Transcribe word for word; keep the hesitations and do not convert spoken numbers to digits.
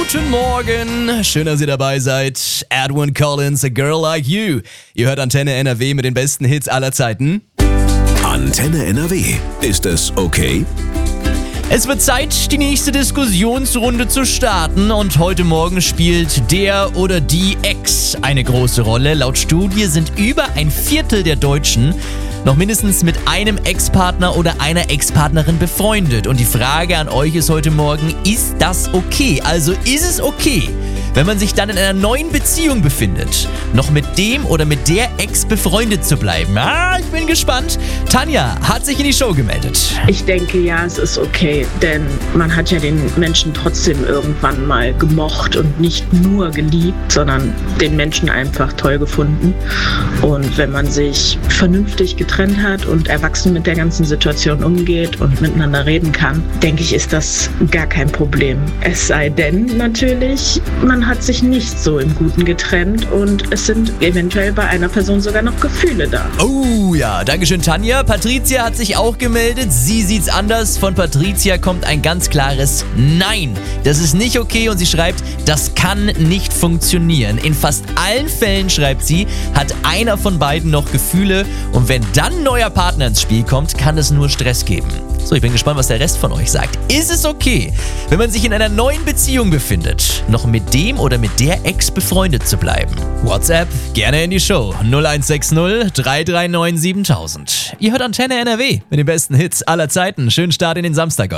Guten Morgen, schön, dass ihr dabei seid. Edwin Collins, A Girl Like You. Ihr hört Antenne N R W mit den besten Hits aller Zeiten. Antenne N R W. Ist es okay? Es wird Zeit, die nächste Diskussionsrunde zu starten und heute Morgen spielt der oder die Ex eine große Rolle. Laut Studie sind über ein Viertel der Deutschen noch mindestens mit einem Ex-Partner oder einer Ex-Partnerin befreundet. Und die Frage an euch ist heute Morgen, ist das okay? Also ist es okay, wenn man sich dann in einer neuen Beziehung befindet, noch mit dem oder mit der Ex befreundet zu bleiben? Ah, ich bin gespannt. Tanja hat sich in die Show gemeldet. Ich denke, ja, es ist okay, denn man hat ja den Menschen trotzdem irgendwann mal gemocht und nicht nur geliebt, sondern den Menschen einfach toll gefunden. Und wenn man sich vernünftig getrennt hat und erwachsen mit der ganzen Situation umgeht und miteinander reden kann, denke ich, ist das gar kein Problem. Es sei denn natürlich, man hat sich nicht so im Guten getrennt und es sind eventuell bei einer Person sogar noch Gefühle da. Oh ja, dankeschön Tanja. Patricia hat sich auch gemeldet. Sie sieht's anders. Von Patricia kommt ein ganz klares Nein. Das ist nicht okay und sie schreibt, das kann nicht funktionieren. In fast allen Fällen, schreibt sie, hat einer von beiden noch Gefühle und wenn dann ein neuer Partner ins Spiel kommt, kann es nur Stress geben. So, ich bin gespannt, was der Rest von euch sagt. Ist es okay, wenn man sich in einer neuen Beziehung befindet, noch mit dem oder mit der Ex befreundet zu bleiben? WhatsApp, gerne in die Show. null eins sechs null drei drei neun siebentausend. Ihr hört Antenne N R W mit den besten Hits aller Zeiten. Schönen Start in den Samstag euch.